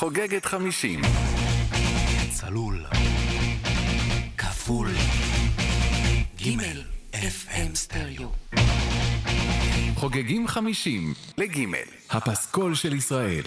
חוגגת 50. צלול. כפול. גימל. FM סטריאו. חוגגים 50 לגימל. הפסקול של ישראל.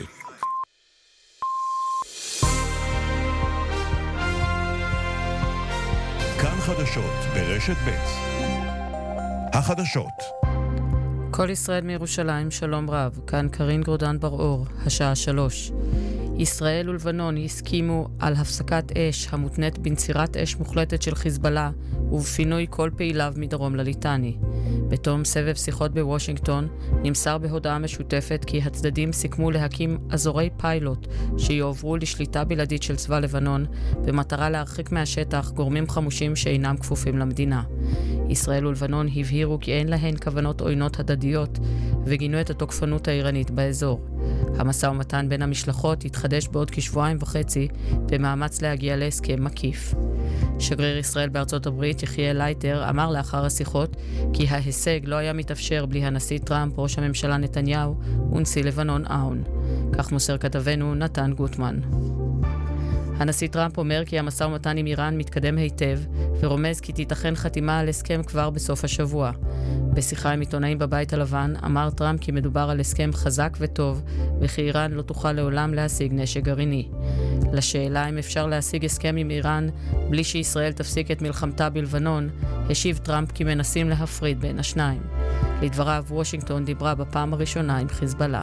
כאן חדשות ברשת ב'. החדשות. כל ישראל מירושלים, שלום רב. כאן קרין גרודן בר-אור, השעה 3. ישראל ולבנון הסכימו על הפסקת אש המותנית בנצירת אש מוחלטת של חיזבאללה ובפינוי כל פעיליו מדרום לליטני. בתום סבב שיחות בוושינגטון נמסר בהודעה משותפת כי הצדדים סיכמו להקים אזורי פיילוט שיועברו לשליטה בלעדית של צבא לבנון במטרה להרחיק מהשטח גורמים חמושים שאינם כפופים למדינה. ישראל ולבנון הבהירו כי אין להן כוונות עוינות הדדיות וגינו את התוקפנות האיראנית באזור. המשא ומתן בין המשלחות יתחדש בעוד כשבועיים וחצי במאמץ להגיע להסכם מקיף. שגריר ישראל בארצות הברית יחיאל לייטר אמר לאחר השיחות כי ההישג לא היה מתאפשר בלי הנשיא טראמפ, ראש הממשלה נתניהו ונשיא לבנון אהון. כך מוסר כתבנו נתן גוטמן. הנשיא טראמפ אומר כי המשא ומתן עם איראן מתקדם היטב ורומז כי תיתכן חתימה על הסכם כבר בסוף השבוע. בשיחה עם עיתונאים בבית הלבן אמר טראמפ כי מדובר על הסכם חזק וטוב וכי איראן לא תוכל לעולם להשיג נשק גרעיני. לשאלה אם אפשר להשיג הסכם עם איראן בלי שישראל תפסיק את מלחמתה בלבנון, השיב טראמפ כי מנסים להפריד בין השניים. לדבריו, וושינגטון דיברה בפעם הראשונה עם חיזבאללה.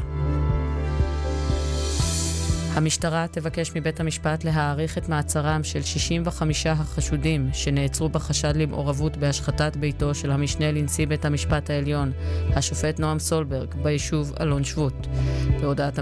המשטרה תבקש מבית המשפט להאריך את מעצרם של 65 החשודים שנעצרו בחשד למעורבות בהשחתת ביתו של המשנה לנשיא בית המשפט העליון, השופט נועם סולברג, ביישוב אלון שבות. בהודעת